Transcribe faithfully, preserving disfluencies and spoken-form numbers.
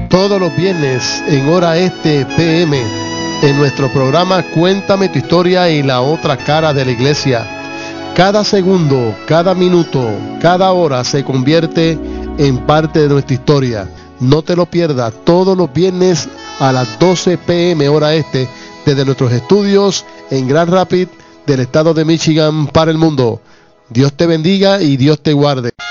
Todos los viernes en hora este P M en nuestro programa Cuéntame tu historia y la otra cara de la iglesia. Cada segundo, cada minuto, cada hora se convierte en parte de nuestra historia. No te lo pierdas, todos los viernes a las doce P M hora este desde nuestros estudios en Grand Rapids del estado de Michigan para el mundo. Dios te bendiga y Dios te guarde.